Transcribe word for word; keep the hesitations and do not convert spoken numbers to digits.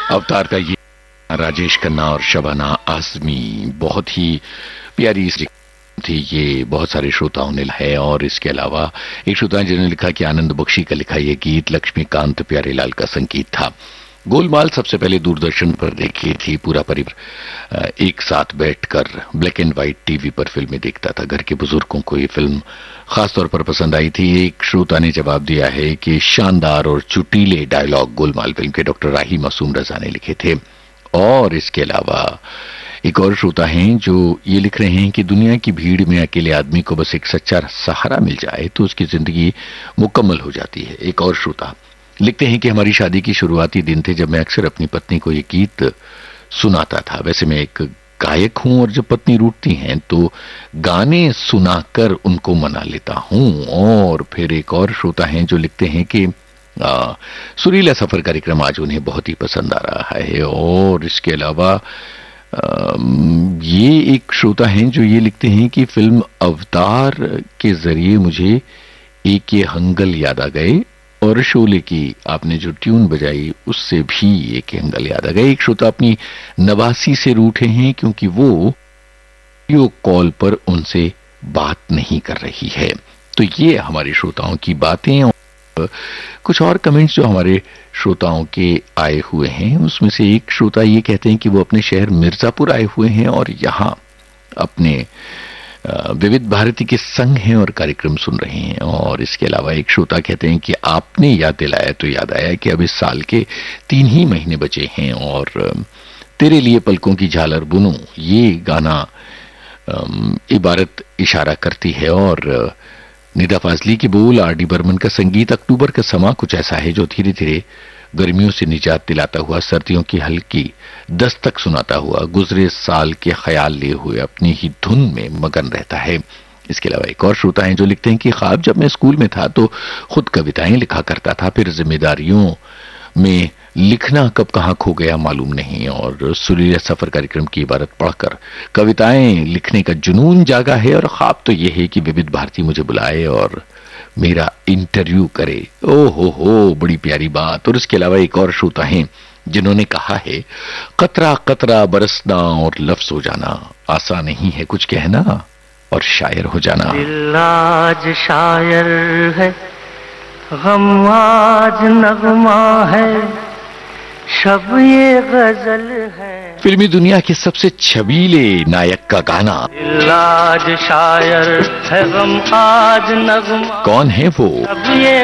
अवतार का ये राजेश खन्ना और शबाना आजमी, बहुत ही प्यारी थी ये, बहुत सारे श्रोताओं ने है। और इसके अलावा एक श्रोता जिन्होंने लिखा कि आनंद बख्शी का लिखा यह गीत लक्ष्मीकांत प्यारेलाल का संगीत था। गोलमाल सबसे पहले दूरदर्शन पर देखी थी, पूरा परिवार एक साथ बैठकर ब्लैक एंड व्हाइट टीवी पर फिल्में देखता था। घर के बुजुर्गों को ये फिल्म खासतौर पर पसंद आई थी। एक श्रोता ने जवाब दिया है कि शानदार और चुटीले डायलॉग गोलमाल फिल्म के डॉक्टर राही मासूम रजा ने लिखे थे। और इसके अलावा एक और श्रोता हैं जो ये लिख रहे हैं कि दुनिया की भीड़ में अकेले आदमी को बस एक सच्चा सहारा मिल जाए तो उसकी जिंदगी मुकम्मल हो जाती है। एक और श्रोता लिखते हैं कि हमारी शादी की शुरुआती दिन थे जब मैं अक्सर अपनी पत्नी को ये गीत सुनाता था। वैसे मैं एक गायक हूं और जब पत्नी रूठती हैं तो गाने सुनाकर उनको मना लेता हूं। और फिर एक और श्रोता हैं जो लिखते हैं कि आ, सुरीला सफर कार्यक्रम आज उन्हें बहुत ही पसंद आ रहा है। और इसके अलावा ये एक श्रोता हैं जो ये लिखते हैं कि फिल्म अवतार के जरिए मुझे एक ये हंगल याद आ गए और शोले की आपने जो ट्यून बजाई उससे भी एक हंगल याद आ गए। एक श्रोता अपनी नवासी से रूठे हैं क्योंकि वो वीडियो कॉल पर उनसे बात नहीं कर रही है। तो ये हमारे श्रोताओं की बातें। कुछ और कमेंट्स जो हमारे श्रोताओं के आए हुए हैं उसमें से एक श्रोता ये कहते हैं कि वो अपने शहर मिर्जापुर आए हुए हैं और यहाँ अपने विविध भारती के संग हैं और कार्यक्रम सुन रहे हैं। और इसके अलावा एक श्रोता कहते हैं कि आपने याद दिलाया तो याद आया कि अब इस साल के तीन ही महीने बचे हैं और तेरे लिए पलकों की झालर बुनूं ये गाना इबारत इशारा करती है। और निदा फाजली की बोल, आर डी बर्मन का संगीत, अक्टूबर का समा कुछ ऐसा है जो धीरे धीरे गर्मियों से निजात दिलाता हुआ सर्दियों की हल्की दस्तक सुनाता हुआ गुजरे साल के ख्याल लिए हुए अपनी ही धुन में मगन रहता है। इसके अलावा एक और श्रोता हैं जो लिखते हैं कि ख्वाब जब मैं स्कूल में था तो खुद कविताएं लिखा करता था, फिर जिम्मेदारियों में लिखना कब कहां खो गया मालूम नहीं। और सुरीला सफर कार्यक्रम की इबारत पढ़कर कविताएं लिखने का जुनून जागा है और ख्वाब तो यह है कि विविध भारती मुझे बुलाए और मेरा इंटरव्यू करे। ओ हो हो, बड़ी प्यारी बात। और इसके अलावा एक और श्रोता हैं जिन्होंने कहा है कतरा कतरा बरसना और लफ्ज हो जाना, आसान नहीं है कुछ कहना और शायर हो जाना। दिल आज शायर है, गम आज नगमा है, शब ये गजल है। फिल्मी दुनिया के सबसे छबीले नायक का गाना। दिल आज शायर है, गम आज नगमा, कौन है वो? शब ये